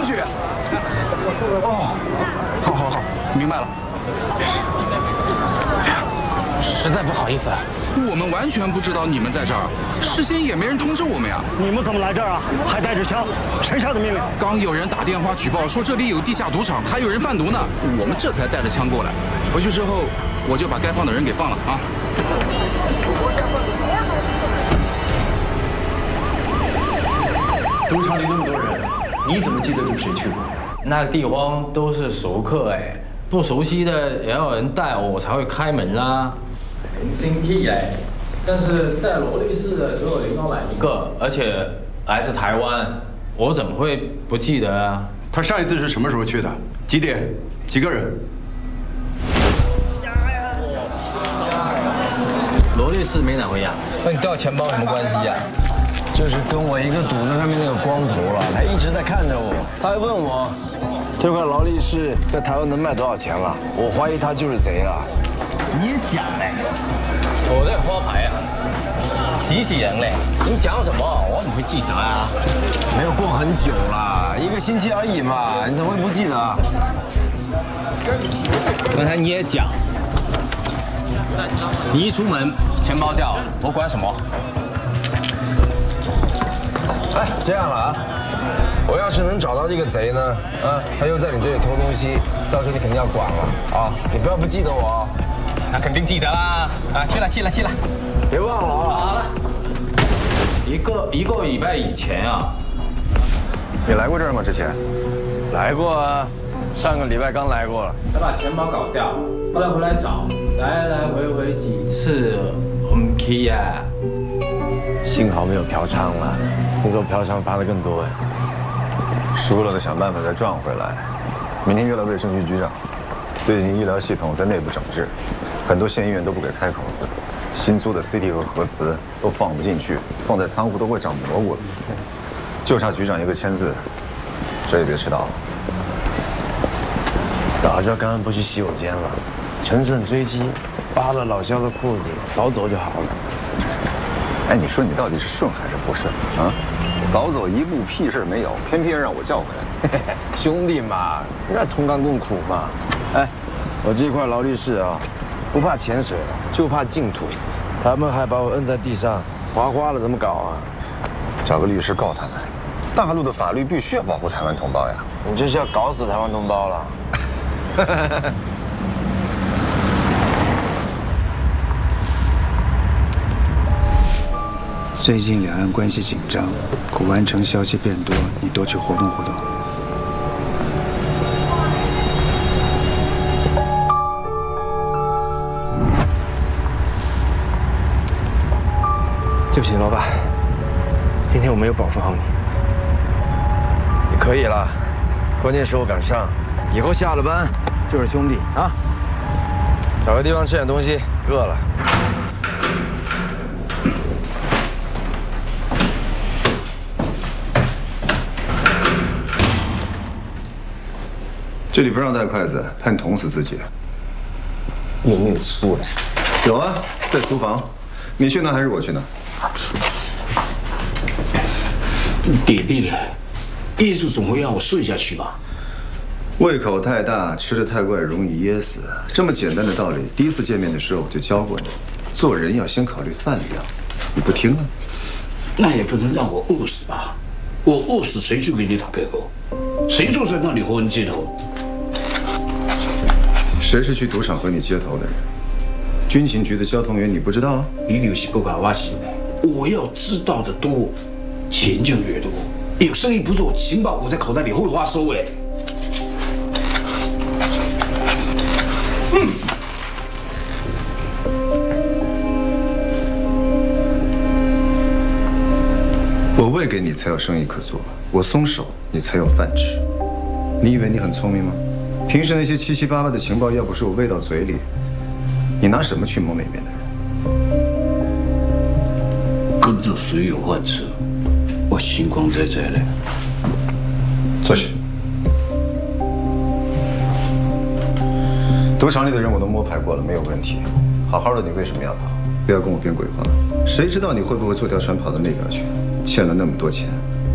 去。哦，好，明白了。哎呀，实在不好意思，我们完全不知道你们在这儿，事先也没人通知我们呀。 你们怎么来这儿啊？还带着枪？谁下的命令？ 刚有人打电话举报说这里有地下赌场，还有人贩毒呢，我们这才带着枪过来。回去之后，我就把该放的人给放了啊。 赌场里那么多人，你怎么记得住谁去过？ 那个地方都是熟客哎，不熟悉的也要有人带我才会开门啦。很新替哎，但是带罗律师的只有林老板一个，而且来自台湾，我怎么会不记得啊？ 他上一次是什么时候去的？几点？几个人？ 罗律师没拿回呀？跟你掉钱包什么关系呀？ 就是跟我一个赌在上面那个光头了，他一直在看着我，他还问我这块劳力士在台湾能卖多少钱了，我怀疑他就是贼了。 你也讲嘞？我在花牌啊，几人嘞？你讲什么？我怎么会记得啊？ 没有过很久了，1个星期而已嘛，你怎么会不记得？ 刚才你也讲，你一出门钱包掉了，我管什么？ 哎，这样了啊！我要是能找到这个贼呢，他又在你这里偷东西，到时候你肯定要管了啊！你不要不记得我啊！ 那肯定记得啦！啊，去了， 别忘了啊！ 好了，一个礼拜以前啊， 你来过这儿吗？之前？ 来过啊，上个礼拜刚来过了。 他把钱包搞掉，后来回来找，来回几次，我们去呀。 幸好没有嫖娼了，听说嫖娼罚的更多哎。 输了的想办法再赚回来。明天约了卫生局局长。最近医疗系统在内部整治，很多县医院都不给开口子，新租的 CT 和核磁都放不进去，放在仓库都快长蘑菇了。就差局长一个签字，这也别迟到了。 早知道刚刚不去洗手间了，乘胜追击，扒了老肖的裤子，早走就好了。 哎，你说你到底是顺还是不顺啊？早走一步屁事没有，偏偏让我叫回来。 兄弟嘛，那同甘共苦嘛。哎，我这块劳力士啊，不怕潜水，就怕净土。他们还把我摁在地上，划花了，怎么搞啊？ 找个律师告他们。大陆的法律必须要保护台湾同胞呀。 你这是要搞死台湾同胞了。 最近两岸关系紧张，古玩城消息变多，你多去活动活动。 对不起，老板，今天我没有保护好你。你可以了，关键时候赶上，以后下了班就是兄弟啊。找个地方吃点东西，饿了。 这里不让带筷子，怕你捅死自己。 有没有出来？ 有啊，在厨房。你去呢还是我去呢？ 得病了，业主总会让我睡下去吧？ 胃口太大，吃得太快，容易噎死。这么简单的道理，第一次见面的时候我就教过你。做人要先考虑饭量，你不听啊？ 那也不能让我饿死吧？我饿死谁去给你打配合？谁坐在那里和人接头？ 谁是去赌场和你接头的人？军情局的交通员，你不知道啊？ 你就是不搞挖心的。我要知道的多，钱就越多。有生意不做，情报我在口袋里会花收哎。 我喂给你才有生意可做，我松手你才有饭吃。你以为你很聪明吗？平时那些七七八八的情报，要不是我喂到嘴里，你拿什么去蒙那边的人？ 跟着谁有饭吃？我星光在这里。 坐下。赌场里的人我都摸排过了，没有问题。好好的，你为什么要跑？不要跟我编鬼话。谁知道你会不会坐条船跑到那边去？欠了那么多钱，